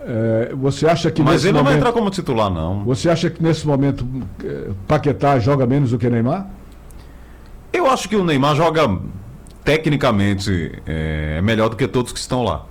Você acha que Mas nesse ele não vai momento, entrar como titular, não. Você acha que nesse momento Paquetá joga menos do que Neymar? Eu acho que o Neymar joga tecnicamente melhor do que todos que estão lá.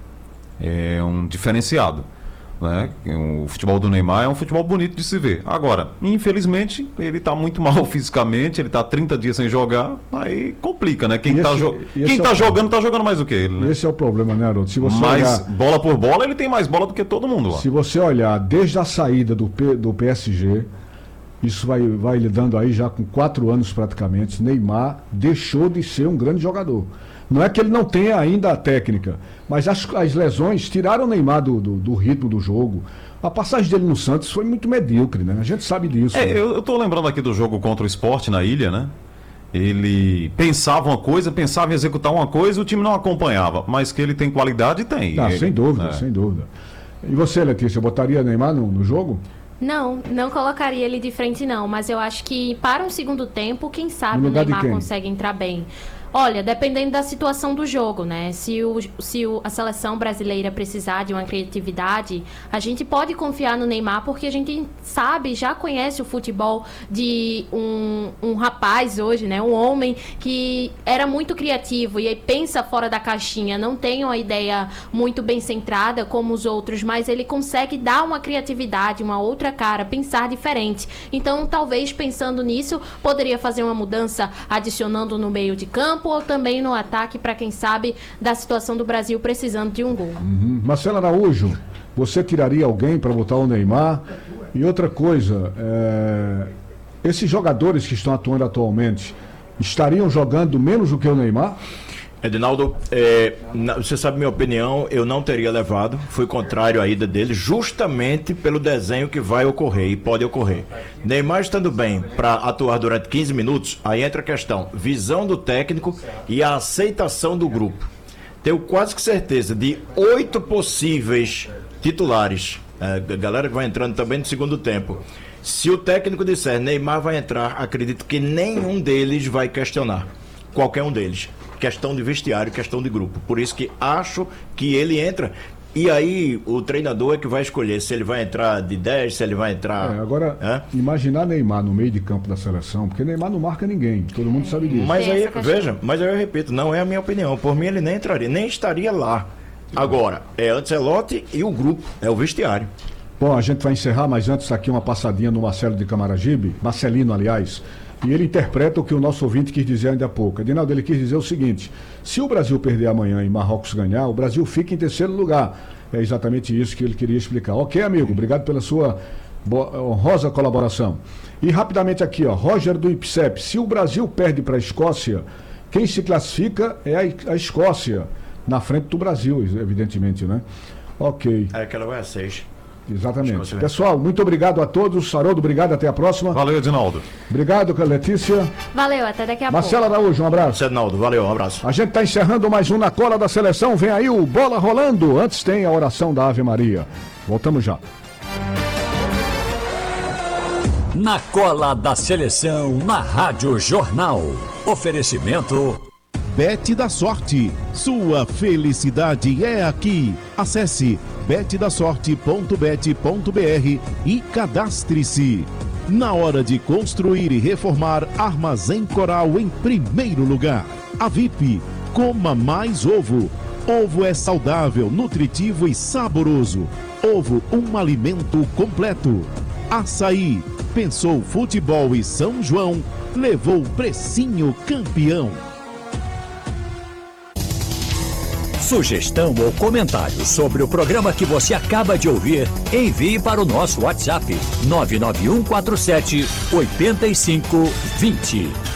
É um diferenciado, né? O futebol do Neymar é um futebol bonito de se ver. Agora, infelizmente, ele está muito mal fisicamente, ele está 30 dias sem jogar, aí complica, né? Quem está jogando mais do que ele, né? Esse é o problema, né, Haroldo? Se você Mas bola por bola, ele tem mais bola do que todo mundo lá. Se você olhar desde a saída do PSG, isso vai lhe dando aí já com 4 anos praticamente, Neymar deixou de ser um grande jogador. Não é que ele não tenha ainda a técnica, mas as lesões tiraram o Neymar do ritmo do jogo. A passagem dele no Santos foi muito medíocre, né? A gente sabe disso. Né? Eu tô lembrando aqui do jogo contra o Sport na Ilha, né? Ele pensava uma coisa, pensava em executar uma coisa, o time não acompanhava. Mas que ele tem qualidade, tem. Sem dúvida, sem dúvida. E você, Letícia, botaria Neymar no jogo? Não colocaria ele de frente não, mas eu acho que para um segundo tempo, quem sabe o Neymar consegue entrar bem. Olha, dependendo da situação do jogo, né? Se a seleção brasileira precisar de uma criatividade, a gente pode confiar no Neymar, porque a gente sabe, já conhece o futebol de um rapaz hoje, né? Um homem que era muito criativo e aí pensa fora da caixinha, não tem uma ideia muito bem centrada como os outros, mas ele consegue dar uma criatividade, uma outra cara, pensar diferente. Então, talvez pensando nisso, poderia fazer uma mudança adicionando no meio de campo, ou também no ataque, para quem sabe da situação do Brasil precisando de um gol. Marcelo Araújo, você tiraria alguém para botar o Neymar? E outra coisa, esses jogadores que estão atuando atualmente estariam jogando menos do que o Neymar? Edinaldo, você sabe minha opinião, eu não teria levado, fui contrário à ida dele, justamente pelo desenho que vai ocorrer e pode ocorrer. Neymar estando bem para atuar durante 15 minutos, aí entra a questão, visão do técnico e a aceitação do grupo. Tenho quase que certeza de 8 possíveis titulares, a galera que vai entrando também no segundo tempo. Se o técnico disser Neymar vai entrar, acredito que nenhum deles vai questionar, qualquer um deles. Questão de vestiário, questão de grupo. Por isso que acho que ele entra. E aí o treinador é que vai escolher se ele vai entrar de 10, se ele vai entrar... Agora, imaginar Neymar no meio de campo da seleção, porque Neymar não marca ninguém, todo mundo sabe disso. Mas aí, mas aí eu repito, não é a minha opinião. Por mim ele nem entraria, nem estaria lá. Agora, é Ancelotti e o grupo, é o vestiário. Bom, a gente vai encerrar, mas antes aqui uma passadinha no Marcelo de Camaragibe, Marcelino, aliás, e ele interpreta o que o nosso ouvinte quis dizer ainda há pouco. Edinaldo, ele quis dizer o seguinte: se o Brasil perder amanhã e Marrocos ganhar, o Brasil fica em terceiro lugar. É exatamente isso que ele queria explicar. Ok, amigo, obrigado pela sua honrosa colaboração. E rapidamente aqui, Roger do IPSEP, se o Brasil perde para a Escócia, quem se classifica é a Escócia, na frente do Brasil, evidentemente, né? Ok. É que ela vai a 6. Exatamente. Pessoal, muito obrigado a todos. Haroldo, obrigado, até a próxima. Valeu, Edinaldo. Obrigado, Letícia. Valeu, até daqui a pouco. Marcelo Araújo, um abraço. Edinaldo, valeu, um abraço. A gente está encerrando mais um Na Cola da Seleção. Vem aí o Bola Rolando. Antes tem a oração da Ave Maria. Voltamos já. Na Cola da Seleção, na Rádio Jornal. Oferecimento... Bet da Sorte. Sua felicidade é aqui. Acesse betdasorte.bet.br e cadastre-se. Na hora de construir e reformar, Armazém Coral em primeiro lugar. A VIP, coma mais ovo. Ovo é saudável, nutritivo e saboroso. Ovo, um alimento completo. Açaí, pensou futebol e São João, levou precinho campeão. Sugestão ou comentário sobre o programa que você acaba de ouvir, envie para o nosso WhatsApp 99147 8520.